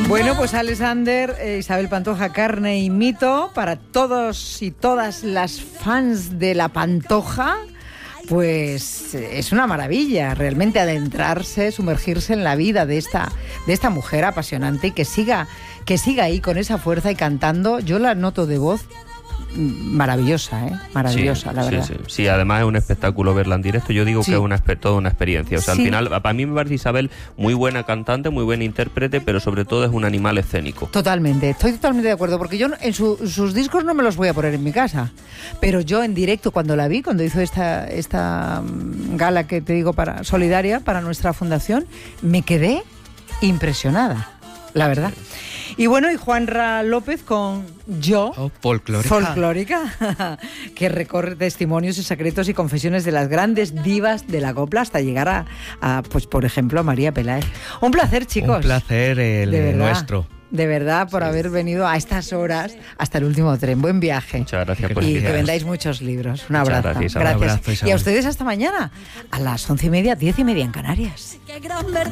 Bueno, pues Alexander, Isabel Pantoja, carne y mito para todos y todas las fans de la Pantoja. Pues es una maravilla realmente adentrarse, sumergirse en la vida de esta mujer apasionante y que siga ahí con esa fuerza y cantando. Yo la noto de voz maravillosa, maravillosa, sí, la verdad. Sí, además es un espectáculo verla en directo. Yo digo que es toda una experiencia. O sea, al final, para mí me parece Isabel muy buena cantante, muy buena intérprete, pero sobre todo es un animal escénico. Totalmente, estoy totalmente de acuerdo, porque yo en sus discos no me los voy a poner en mi casa, pero yo en directo cuando la vi, cuando hizo esta gala que te digo solidaria para nuestra fundación, me quedé impresionada, la verdad. Y bueno, y Juanra López con Yo, folclórica, que recorre testimonios y secretos y confesiones de las grandes divas de la copla hasta llegar a pues por ejemplo, a María Peláez. Un placer, chicos. Un placer nuestro. De verdad, por haber venido a estas horas hasta el último tren. Buen viaje. Muchas gracias por y que vendáis muchos libros. Un abrazo. Gracias. Un abrazo, y a ustedes hasta mañana, a las 11:30, 10:30 en Canarias.